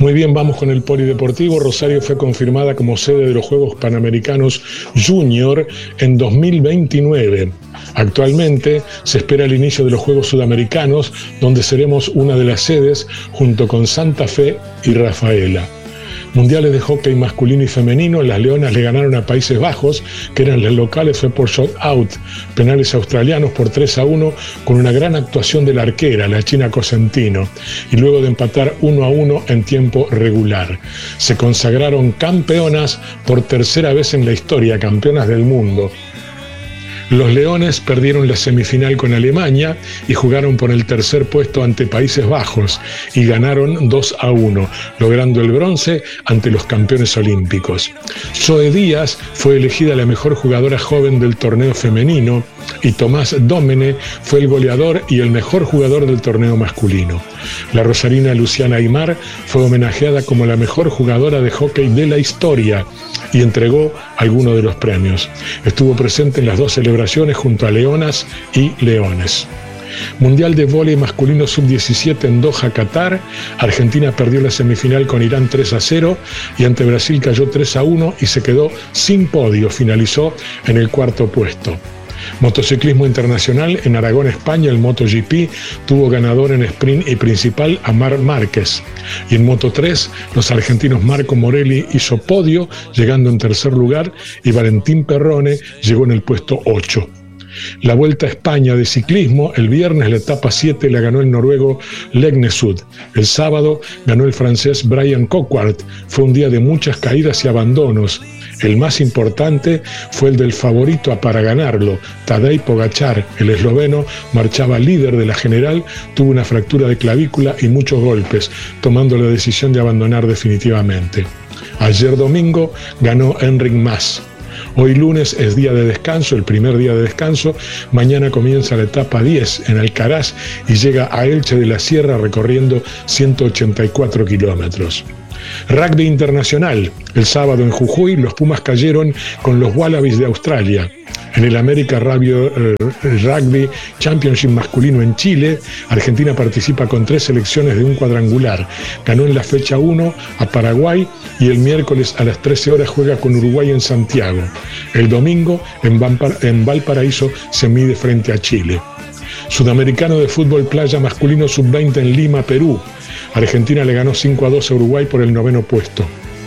Muy bien, vamos con el polideportivo. Rosario fue confirmada como sede de los Juegos Panamericanos Junior en 2029. Actualmente se espera el inicio de los Juegos Sudamericanos, donde seremos una de las sedes junto con Santa Fe y Rafaela. Mundiales de hockey masculino y femenino, las Leonas le ganaron a Países Bajos, que eran los locales, fue por shot out, penales australianos por 3-1, con una gran actuación de la arquera, la china Cosentino, y luego de empatar 1-1 en tiempo regular. Se consagraron campeonas por tercera vez en la historia, campeonas del mundo. Los Leones perdieron la semifinal con Alemania y jugaron por el tercer puesto ante Países Bajos y ganaron 2-1, logrando el bronce ante los campeones olímpicos. Zoe Díaz fue elegida la mejor jugadora joven del torneo femenino y Tomás Dómene fue el goleador y el mejor jugador del torneo masculino. La rosarina Luciana Aymar fue homenajeada como la mejor jugadora de hockey de la historia y entregó algunos de los premios. Estuvo presente en las dos celebraciones junto a leonas y leones. Mundial de vóley masculino sub-17 en Doha, Qatar. Argentina perdió la semifinal con Irán 3-0 y ante Brasil cayó 3-1 y se quedó sin podio. Finalizó en el cuarto puesto. Motociclismo internacional en Aragón, España, el MotoGP tuvo ganador en sprint y principal a Marc Márquez. Y en Moto3, los argentinos Marco Morelli hizo podio, llegando en tercer lugar, y Valentín Perrone llegó en el puesto 8. La Vuelta a España de ciclismo, el viernes la etapa 7 la ganó el noruego Legnesud. El sábado ganó el francés Brian Coquart. Fue un día de muchas caídas y abandonos. El más importante fue el del favorito para ganarlo, Tadej Pogačar. El esloveno marchaba líder de la general, tuvo una fractura de clavícula y muchos golpes, tomando la decisión de abandonar definitivamente. Ayer domingo ganó Enric Mas. Hoy lunes es día de descanso, el primer día de descanso. Mañana comienza la etapa 10 en Alcaraz y llega a Elche de la Sierra recorriendo 184 kilómetros. Rugby internacional. El sábado en Jujuy los Pumas cayeron con los Wallabies de Australia. En el América Rugby Championship masculino en Chile, Argentina participa con 3 selecciones de un cuadrangular. Ganó en la fecha 1 a Paraguay y el miércoles a las 13 horas juega con Uruguay en Santiago. El domingo en Valparaíso se mide frente a Chile. Sudamericano de fútbol playa masculino sub-20 en Lima, Perú. Argentina le ganó 5-2 a Uruguay por el 9º puesto.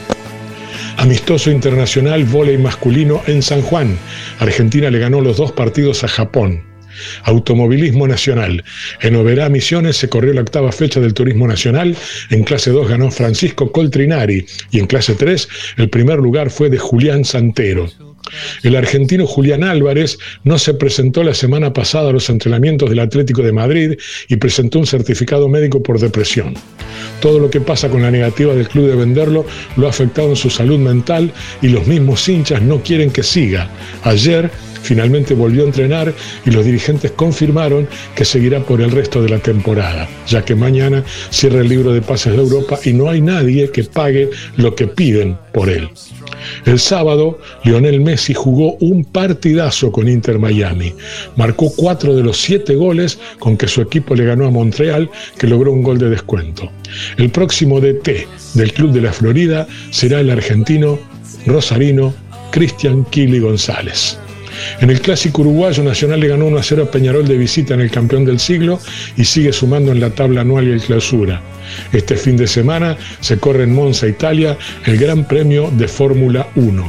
Amistoso internacional vóley masculino en San Juan. Argentina le ganó los 2 partidos a Japón. Automovilismo nacional. En Oberá, Misiones, se corrió la 8ª fecha del Turismo Nacional. En clase 2 ganó Francisco Coltrinari y en clase 3 el primer lugar fue de Julián Santero. El argentino Julián Álvarez no se presentó la semana pasada a los entrenamientos del Atlético de Madrid y presentó un certificado médico por depresión. Todo lo que pasa con la negativa del club de venderlo lo ha afectado en su salud mental y los mismos hinchas no quieren que siga. Ayer finalmente volvió a entrenar y los dirigentes confirmaron que seguirá por el resto de la temporada, ya que mañana cierra el libro de pases de Europa y no hay nadie que pague lo que piden por él. El sábado, Lionel Messi jugó un partidazo con Inter Miami. Marcó 4 de los 7 goles con que su equipo le ganó a Montreal, que logró un gol de descuento. El próximo DT del Club de la Florida será el argentino rosarino Cristian Kili González. En el clásico uruguayo, Nacional le ganó 1-0 a Peñarol de visita en el campeón del siglo y sigue sumando en la tabla anual y el clausura. Este fin de semana se corre en Monza, Italia, el Gran Premio de Fórmula 1.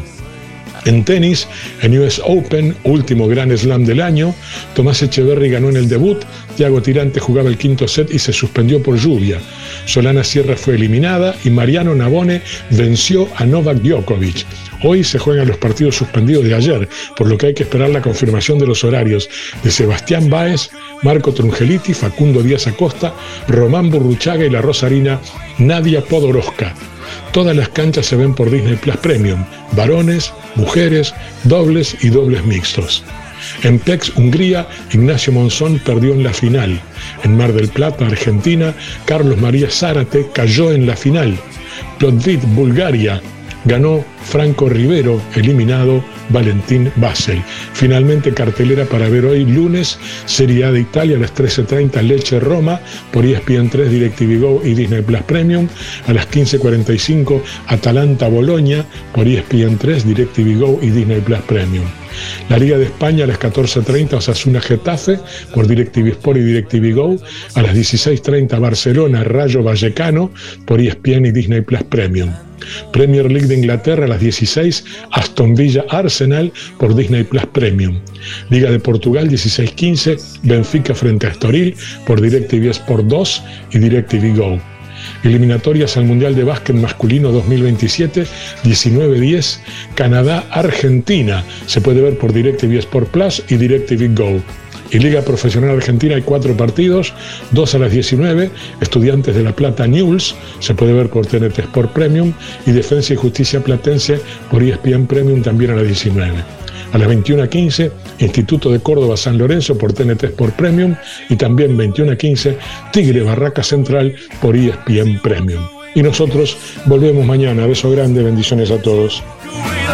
En tenis, en US Open, último Grand Slam del año, Tomás Echeverry ganó en el debut, Thiago Tirante jugaba el 5º set y se suspendió por lluvia. Solana Sierra fue eliminada y Mariano Navone venció a Novak Djokovic. Hoy se juegan los partidos suspendidos de ayer, por lo que hay que esperar la confirmación de los horarios de Sebastián Báez, Marco Trungeliti, Facundo Díaz Acosta, Román Burruchaga y la rosarina Nadia Podoroska. Todas las canchas se ven por Disney Plus Premium, varones, mujeres, dobles y dobles mixtos. En PEX, Hungría, Ignacio Monzón perdió en la final. En Mar del Plata, Argentina, Carlos María Zárate cayó en la final. Plovdiv, Bulgaria, ganó Franco Rivero, eliminado Valentín Basel. Finalmente, cartelera para ver hoy lunes, Serie A de Italia a las 13:30, Lecce Roma por ESPN3, DirecTV Go y Disney Plus Premium. A las 15:45, Atalanta Boloña por ESPN3, DirecTV Go y Disney Plus Premium. La Liga de España a las 14:30, Osasuna Getafe por DirecTV Sport y DirecTV Go. A las 16:30, Barcelona Rayo Vallecano por ESPN y Disney Plus Premium. Premier League de Inglaterra a las 16, Aston Villa Arsenal por Disney Plus Premium. Liga de Portugal 16:15, Benfica frente a Estoril por DirecTV Sport 2 y DirecTV Go. Eliminatorias al Mundial de Básquet Masculino 2027, 19:10, Canadá-Argentina. Se puede ver por DirecTV Sport Plus y DirecTV Go. Y Liga Profesional Argentina hay 4 partidos, 2 a las 19, Estudiantes de La Plata Newell's, se puede ver por TNT Sport Premium, y Defensa y Justicia Platense por ESPN Premium también a las 19. A las 21:15, Instituto de Córdoba San Lorenzo por TNT Sport Premium, y también 21:15, Tigre Barraca Central por ESPN Premium. Y nosotros volvemos mañana. Beso grande, bendiciones a todos.